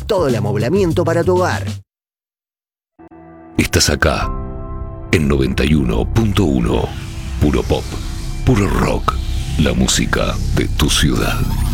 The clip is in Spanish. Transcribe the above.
todo el amoblamiento para tu hogar. Estás acá, en 91.1. Puro pop, puro rock, la música de tu ciudad.